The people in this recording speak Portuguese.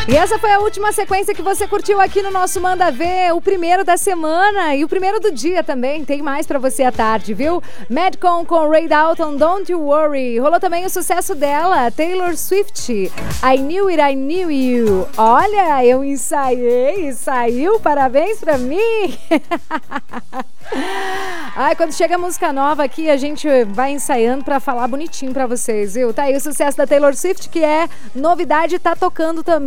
E essa foi a última sequência que você curtiu aqui no nosso Manda Ver, o primeiro da semana e o primeiro do dia também. Tem mais pra você à tarde, viu? Madcon com Ray Dalton, Don't You Worry. Rolou também o sucesso dela, Taylor Swift, I Knew It, I Knew You. Olha, eu ensaiei e saiu, parabéns pra mim. Ai, quando chega a música nova aqui, a gente vai ensaiando pra falar bonitinho pra vocês, viu? Tá aí o sucesso da Taylor Swift, que é novidade, tá tocando também.